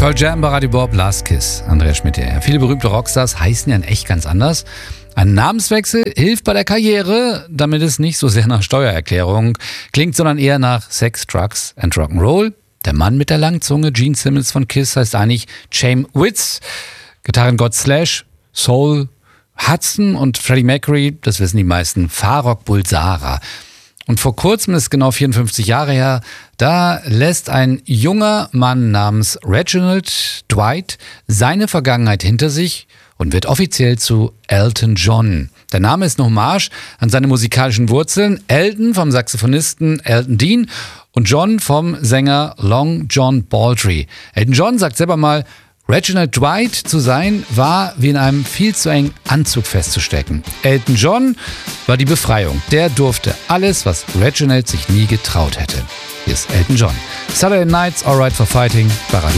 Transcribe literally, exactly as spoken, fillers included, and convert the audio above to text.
Pearl Jam bei Radio Bob, Last Kiss, Andreas Schmidt hier. Viele berühmte Rockstars heißen ja in echt ganz anders. Ein Namenswechsel hilft bei der Karriere, damit es nicht so sehr nach Steuererklärung klingt, sondern eher nach Sex, Drugs and Rock'n'Roll. Der Mann mit der Langzunge, Gene Simmons von Kiss, heißt eigentlich Chaim Witz. Gitarrengott Slash, Soul, Hudson und Freddie Mercury, das wissen die meisten, Farrokh Bulsara. Und vor kurzem, ist genau vierundfünfzig Jahre her, da lässt ein junger Mann namens Reginald Dwight seine Vergangenheit hinter sich und wird offiziell zu Elton John. Der Name ist eine Hommage an seine musikalischen Wurzeln. Elton vom Saxophonisten Elton Dean und John vom Sänger Long John Baldry. Elton John sagt selber mal, Reginald Dwight zu sein, war wie in einem viel zu engen Anzug festzustecken. Elton John war die Befreiung. Der durfte alles, was Reginald sich nie getraut hätte. Hier ist Elton John. Saturday Nights, Alright for Fighting bei Radio